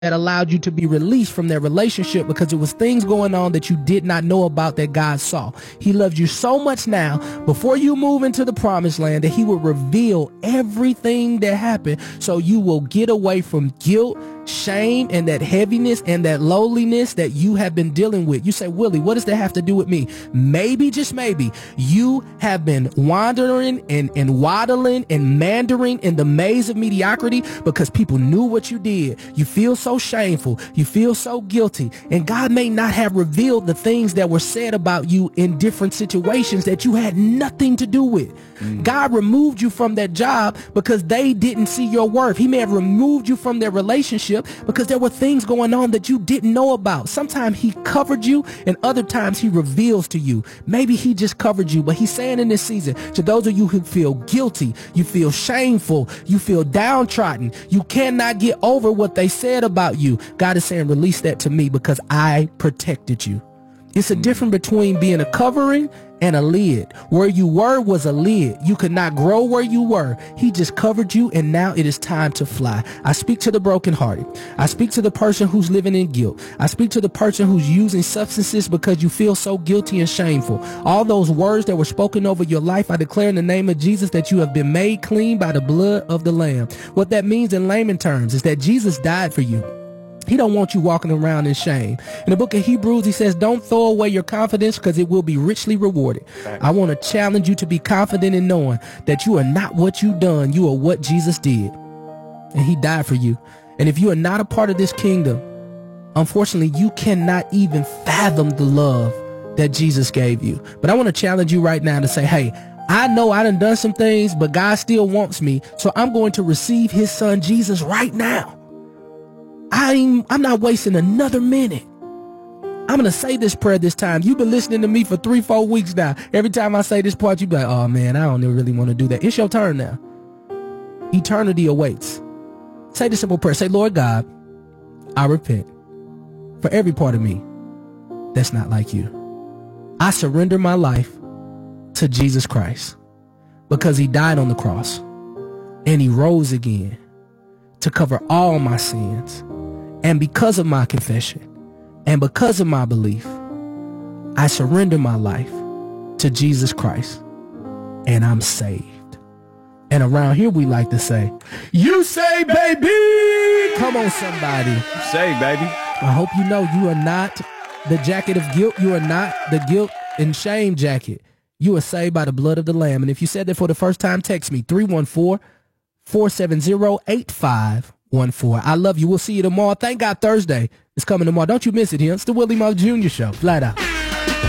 that allowed you to be released from that relationship because it was things going on that you did not know about that God saw. He loves you so much now before you move into the promised land that he will reveal everything that happened so you will get away from guilt, shame, and that heaviness and that lowliness that you have been dealing with. You say, Willie, what does that have to do with me? Maybe, just maybe, you have been wandering and waddling and meandering in the maze of mediocrity because people knew what you did. You feel so shameful. You feel so guilty. And God may not have revealed the things that were said about you in different situations that you had nothing to do with. God removed you from that job because they didn't see your worth. He may have removed you from their relationship because there were things going on that you didn't know about. Sometimes he covered you and other times he reveals to you. Maybe he just covered you, but he's saying in this season to those of you who feel guilty, you feel shameful, you feel downtrodden, you cannot get over what they said about you. God is saying, release that to me because I protected you. It's a difference between being a covering and a lid. Where you were was a lid. You could not grow where you were. He just covered you, and now it is time to fly. I speak to the brokenhearted. I speak to the person who's living in guilt. I speak to the person who's using substances because you feel so guilty and shameful. All those words that were spoken over your life, I declare in the name of Jesus that you have been made clean by the blood of the Lamb. What that means in layman terms is that Jesus died for you. He don't want you walking around in shame. In the book of Hebrews, he says, don't throw away your confidence because it will be richly rewarded. I want to challenge you to be confident in knowing that you are not what you done. You are what Jesus did. And he died for you. And if you are not a part of this kingdom, unfortunately, you cannot even fathom the love that Jesus gave you. But I want to challenge you right now to say, hey, I know I done some things, but God still wants me. So I'm going to receive his son, Jesus, right now. I'm not wasting another minute. I'm going to say this prayer this time. You've been listening to me for 3-4 weeks now. Every time I say this part, you be like, oh man, I don't really want to do that. It's your turn now. Eternity awaits. Say the simple prayer. Say, Lord God, I repent for every part of me that's not like you. I surrender my life to Jesus Christ because he died on the cross and he rose again to cover all my sins. And because of my confession and because of my belief, I surrender my life to Jesus Christ and I'm saved. And around here we like to say, you say, baby. Come on, somebody. You say, baby. I hope you know you are not the jacket of guilt. You are not the guilt and shame jacket. You are saved by the blood of the Lamb. And if you said that for the first time, text me 314-470-8514. I love you. We'll see you tomorrow. Thank God Thursday is coming tomorrow. Don't you miss it here. It's the Willie Moore Jr. Show. Flat out.